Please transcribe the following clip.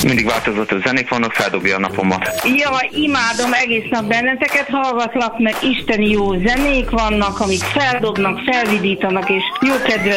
Mindig változatos zenék vannak, feldobja a napomat. Jaj, imádom, egész nap benneteket hallgatlak, mert isteni jó zenék vannak, amik feldobnak, felvidítanak, és jó kedve